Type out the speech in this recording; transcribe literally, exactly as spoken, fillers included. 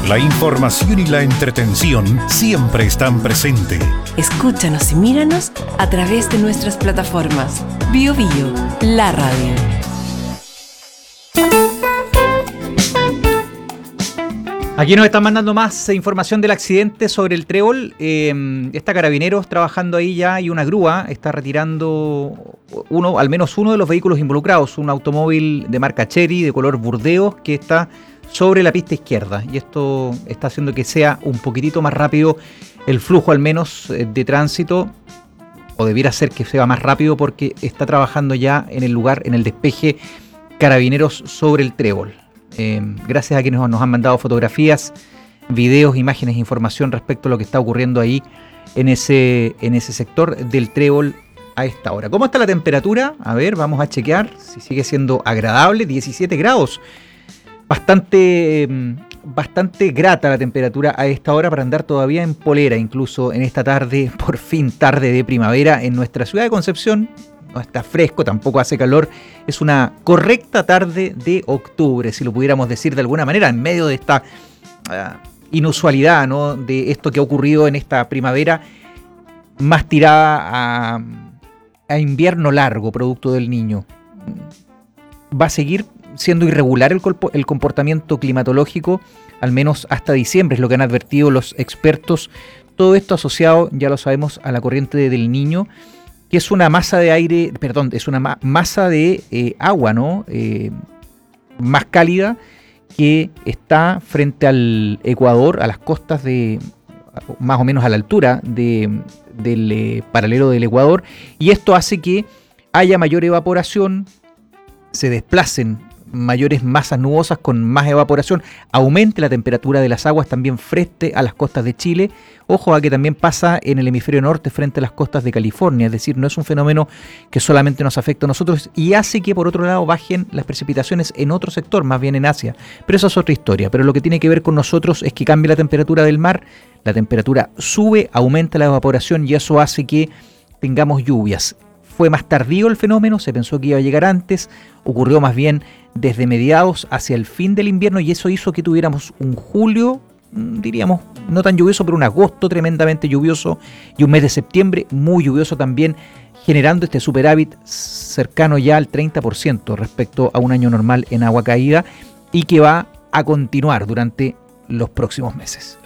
La información y la entretención siempre están presentes. Escúchanos y míranos a través de nuestras plataformas. Bio Bio, la radio. Aquí nos están mandando más información del accidente sobre el Trébol. Eh, está Carabineros trabajando ahí ya y una grúa está retirando uno, al menos uno de los vehículos involucrados, un automóvil de marca Chery de color burdeos que está sobre la pista izquierda, y esto está haciendo que sea un poquitito más rápido el flujo, al menos de tránsito, o debiera ser que sea más rápido porque está trabajando ya en el lugar, en el despeje Carabineros sobre el Trébol. Eh, gracias a quienes nos han mandado fotografías, videos, imágenes, información respecto a lo que está ocurriendo ahí en ese, en ese sector del Trébol a esta hora. ¿Cómo está la temperatura? A ver, vamos a chequear si sigue siendo agradable. diecisiete grados. Bastante, bastante grata la temperatura a esta hora para andar todavía en polera, incluso en esta tarde, por fin tarde de primavera en nuestra ciudad de Concepción. No está fresco, tampoco hace calor. Es una correcta tarde de octubre, si lo pudiéramos decir de alguna manera, en medio de esta uh, inusualidad, ¿no? De esto que ha ocurrido en esta primavera más tirada a, a invierno largo, producto del Niño. Va a seguir siendo irregular el, colpo, el comportamiento climatológico, al menos hasta diciembre, es lo que han advertido los expertos. Todo esto asociado, ya lo sabemos, a la corriente del Niño, que es una masa de aire, perdón, es una ma- masa de eh, agua, ¿no? Eh, más cálida, que está frente al Ecuador, a las costas de, más o menos a la altura de, del eh, paralelo del Ecuador, y esto hace que haya mayor evaporación, se desplacen mayores masas nubosas con más evaporación, aumente la temperatura de las aguas también frente a las costas de Chile. Ojo a que también pasa en el hemisferio norte frente a las costas de California, es decir, no es un fenómeno que solamente nos afecta a nosotros y hace que por otro lado bajen las precipitaciones en otro sector, más bien en Asia. Pero esa es otra historia. Pero lo que tiene que ver con nosotros es que cambia la temperatura del mar, la temperatura sube, aumenta la evaporación y eso hace que tengamos lluvias. Fue más tardío el fenómeno, se pensó que iba a llegar antes, ocurrió más bien desde mediados hacia el fin del invierno y eso hizo que tuviéramos un julio, diríamos, no tan lluvioso, pero un agosto tremendamente lluvioso y un mes de septiembre muy lluvioso también, generando este superávit cercano ya al treinta por ciento respecto a un año normal en agua caída y que va a continuar durante los próximos meses.